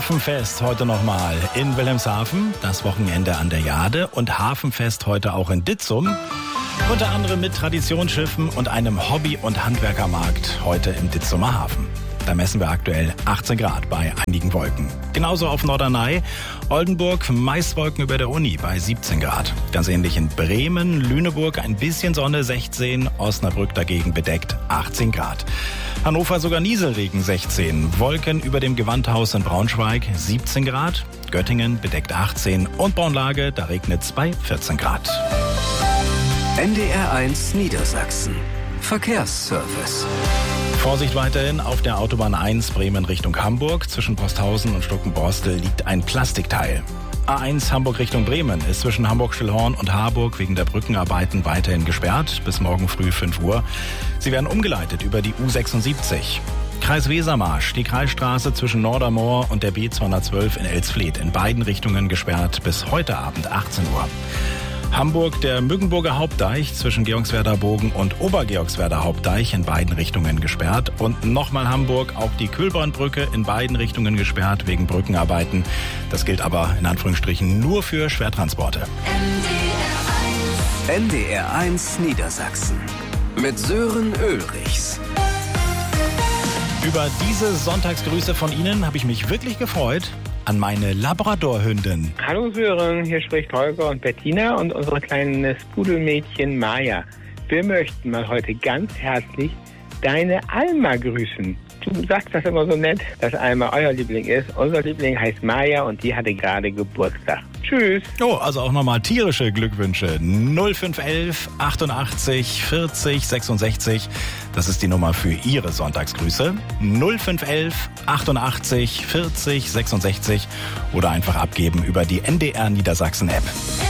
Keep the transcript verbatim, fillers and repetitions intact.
Hafenfest heute nochmal in Wilhelmshaven, das Wochenende an der Jade und Hafenfest heute auch in Ditzum. Unter anderem mit Traditionsschiffen und einem Hobby- und Handwerkermarkt heute im Ditzumer Hafen. Da messen wir aktuell achtzehn Grad bei einigen Wolken. Genauso auf Norderney, Oldenburg, meist Wolken über der Uni bei siebzehn Grad. Ganz ähnlich in Bremen, Lüneburg ein bisschen Sonne sechzehn, Osnabrück dagegen bedeckt achtzehn Grad. Hannover sogar Nieselregen sechzehn, Wolken über dem Gewandhaus in Braunschweig siebzehn Grad, Göttingen bedeckt achtzehn und Braunlage, da regnet's bei vierzehn Grad. N D R eins Niedersachsen. Verkehrsservice. Vorsicht weiterhin auf der Autobahn eins Bremen Richtung Hamburg. Zwischen Posthausen und Stuckenborstel liegt ein Plastikteil. A eins Hamburg Richtung Bremen ist zwischen Hamburg-Schillhorn und Harburg wegen der Brückenarbeiten weiterhin gesperrt bis morgen früh fünf Uhr. Sie werden umgeleitet über die U sechsundsiebzig. Kreis Wesermarsch, die Kreisstraße zwischen Nordermoor und der B zweihundertzwölf in Elsfleth in beiden Richtungen gesperrt bis heute Abend achtzehn Uhr. Hamburg, der Mückenburger Hauptdeich zwischen Georgswerder Bogen und Obergeorgswerder Hauptdeich in beiden Richtungen gesperrt. Und nochmal Hamburg, auch die Kühlbornbrücke in beiden Richtungen gesperrt wegen Brückenarbeiten. Das gilt aber in Anführungsstrichen nur für Schwertransporte. N D R eins Niedersachsen mit Sören Ulrichs. Über diese Sonntagsgrüße von Ihnen habe ich mich wirklich gefreut. An meine Labradorhündin. Hallo Sören, hier spricht Holger und Bettina und unsere kleines Pudelmädchen Maja. Wir möchten mal heute ganz herzlich deine Alma grüßen. Du sagst das immer so nett, dass Alma euer Liebling ist. Unser Liebling heißt Maja und die hatte gerade Geburtstag. Tschüss. Oh, also auch nochmal tierische Glückwünsche. null fünf elf achtundachtzig vierzig sechsundsechzig. Das ist die Nummer für Ihre Sonntagsgrüße. null fünf elf achtundachtzig vierzig sechsundsechzig oder einfach abgeben über die N D R Niedersachsen App.